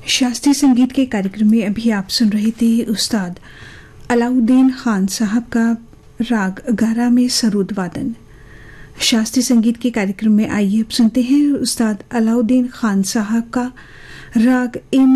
शास्त्रीय संगीत के कार्यक्रम में अभी आप सुन रहे थे उस्ताद अलाउद्दीन खान साहब का राग गारा में सरूद वादन। शास्त्रीय संगीत के कार्यक्रम में आइए अब सुनते हैं उस्ताद अलाउद्दीन खान साहब का राग